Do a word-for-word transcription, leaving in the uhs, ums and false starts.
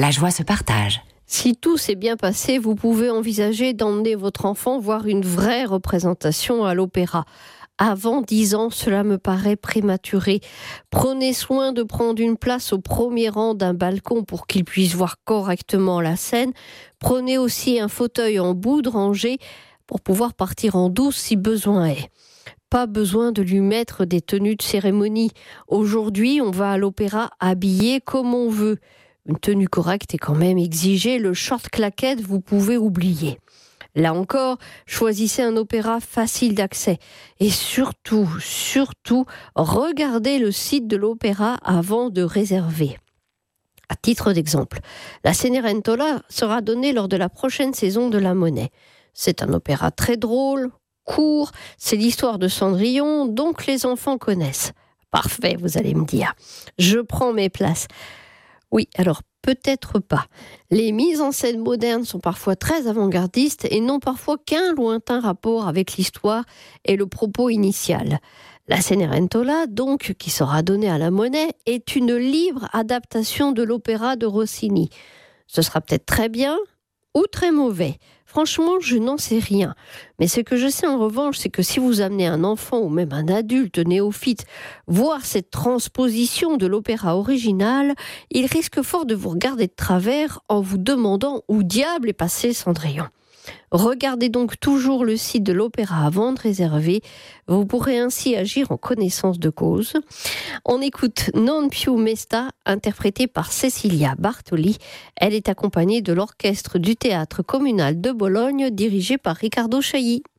la joie se partage. Si tout s'est bien passé, vous pouvez envisager d'emmener votre enfant voir une vraie représentation à l'opéra. Avant dix ans, cela me paraît prématuré. Prenez soin de prendre une place au premier rang d'un balcon pour qu'il puisse voir correctement la scène. Prenez aussi un fauteuil en bout de rangée pour pouvoir partir en douce si besoin est. Pas besoin de lui mettre des tenues de cérémonie. Aujourd'hui, on va à l'opéra habillé comme on veut. Une tenue correcte est quand même exigée, le short claquette, vous pouvez oublier. Là encore, choisissez un opéra facile d'accès. Et surtout, surtout, regardez le site de l'opéra avant de réserver. À titre d'exemple, la Cenerentola sera donnée lors de la prochaine saison de La Monnaie. C'est un opéra très drôle, court, c'est l'histoire de Cendrillon, donc les enfants connaissent. Parfait, vous allez me dire. Je prends mes places. Oui, alors peut-être pas. Les mises en scène modernes sont parfois très avant-gardistes et n'ont parfois qu'un lointain rapport avec l'histoire et le propos initial. La Cenerentola, donc, qui sera donnée à La Monnaie, est une libre adaptation de l'opéra de Rossini. Ce sera peut-être très bien ou très mauvais. Franchement, je n'en sais rien. Mais ce que je sais en revanche, c'est que si vous amenez un enfant ou même un adulte néophyte voir cette transposition de l'opéra original, il risque fort de vous regarder de travers en vous demandant où diable est passé Cendrillon. Regardez donc toujours le site de l'opéra avant de réserver. Vous pourrez ainsi agir en connaissance de cause. On écoute Non più mesta, interprétée par Cecilia Bartoli. Elle est accompagnée de l'orchestre du théâtre communal de Bologne, dirigé par Riccardo Chailly.